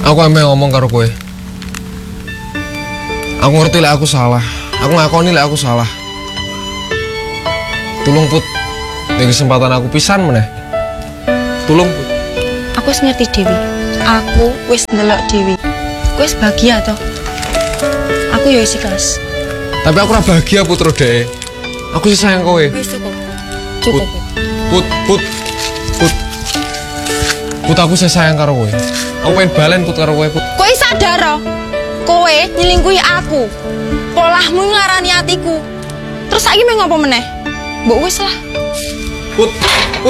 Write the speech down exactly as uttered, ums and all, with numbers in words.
Aku emang ngomong karo kowe. Aku ngerti lek aku salah. Aku ngakoni lek aku salah. Tulung Put, ning kesempatan aku pisan meneh. Tulung Put. Aku wis ngerti Dewi. Aku wis ndelok Dewi. Aku wis bahagia toh. Aku ya wis ikhlas. Tapi aku ora bahagia Putro Dek. Aku sih sayang kowe. Wis cukup. Cukup. Put, Put, Put. Put aku sih sayang karo kowe. Aku pengen balen Put karo kowe Put. Kowe sadar oh? Kowe nyelingkuhi aku. Polahmu nglarani atiku. Terus saiki mau ngopo meneh? Mbok wis lah. Put.